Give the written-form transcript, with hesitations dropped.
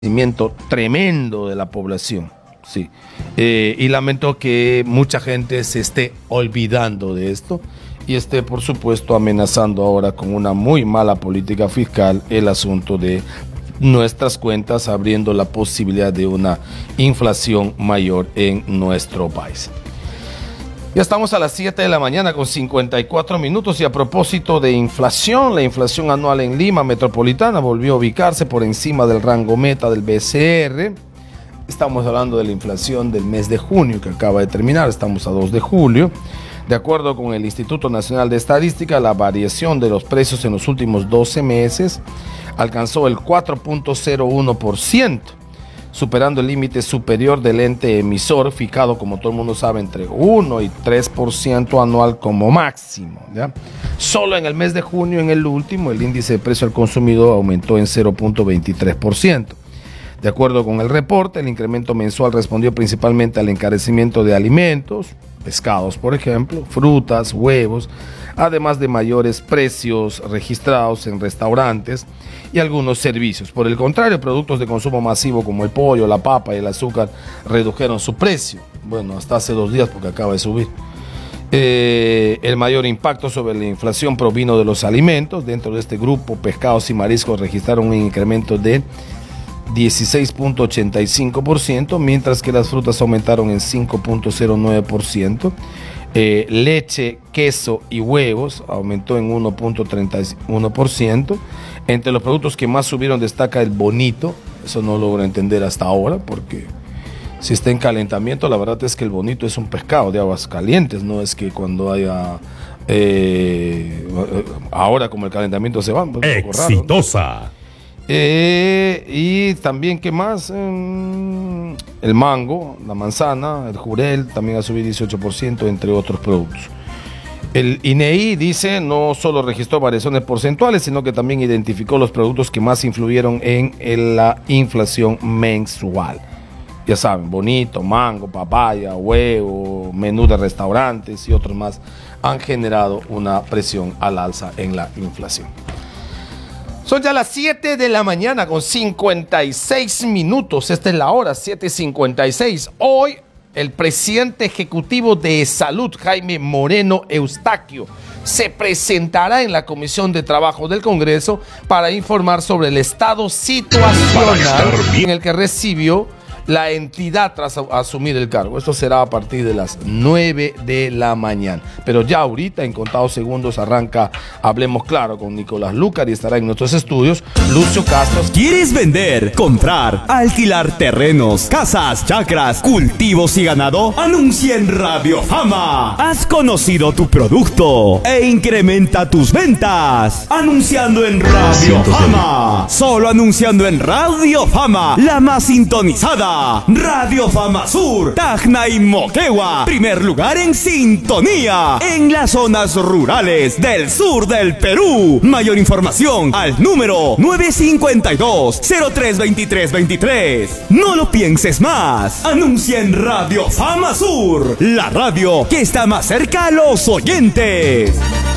Crecimiento tremendo de la población, sí. Y lamento que mucha gente se esté olvidando de esto y esté, por supuesto, amenazando ahora con una muy mala política fiscal el asunto de nuestras cuentas, abriendo la posibilidad de una inflación mayor en nuestro país. Ya estamos a las 7 de la mañana con 54 minutos y a propósito de inflación, la inflación anual en Lima metropolitana volvió a ubicarse por encima del rango meta del BCR. Estamos hablando de la inflación del mes de junio que acaba de terminar, estamos a 2 de julio. De acuerdo con el Instituto Nacional de Estadística, la variación de los precios en los últimos 12 meses alcanzó el 4.01%. superando el límite superior del ente emisor, fijado, como todo el mundo sabe, entre 1 y 3% anual como máximo, ¿ya? Solo en el mes de junio, en el último, el índice de precio al consumidor aumentó en 0.23%. De acuerdo con el reporte, el incremento mensual respondió principalmente al encarecimiento de alimentos, pescados, por ejemplo, frutas, huevos, además de mayores precios registrados en restaurantes y algunos servicios. Por el contrario, productos de consumo masivo como el pollo, la papa y el azúcar redujeron su precio. Bueno, hasta hace 2 días porque acaba de subir. El mayor impacto sobre la inflación provino de los alimentos. Dentro de este grupo, pescados y mariscos registraron un incremento de 16.85%, mientras que las frutas aumentaron en 5.09%. Leche, queso y huevos aumentó en 1.31%. Entre los productos que más subieron destaca el bonito. Eso no logro entender hasta ahora, porque si está en calentamiento, la verdad es que el bonito es un pescado de aguas calientes, no es que cuando haya ahora como el calentamiento se va, pues un poco raro, ¿no? Exitosa. Y también, ¿qué más? El mango, la manzana, el jurel también ha subido 18%, entre otros productos. El INEI dice no solo registró variaciones porcentuales, sino que también identificó los productos que más influyeron en la inflación mensual. Ya saben, bonito, mango, papaya, huevo, menú de restaurantes y otros más han generado una presión al alza en la inflación. Son ya las 7 de la mañana con 56 minutos. Esta es la hora, 7:56. Hoy, el presidente ejecutivo de Salud, Jaime Moreno Eustaquio, se presentará en la Comisión de Trabajo del Congreso para informar sobre el estado situacional en el que recibió la entidad tras asumir el cargo. Esto será a partir de las 9 de la mañana. Pero ya ahorita, en contados segundos, arranca Hablemos Claro con Nicolás Lucar y estará en nuestros estudios Lucio Castro. ¿Quieres vender, comprar, alquilar terrenos, casas, chacras, cultivos y ganado? Anuncia en Radio Fama. Has conocido tu producto e incrementa tus ventas. Anunciando en Radio Fama. Solo anunciando en Radio Fama, la más sintonizada. Radio Fama Sur, Tacna y Moquegua. Primer lugar en sintonía en las zonas rurales del sur del Perú. Mayor información al número 952-032323. No lo pienses más. Anuncia en Radio Fama Sur, la radio que está más cerca a los oyentes.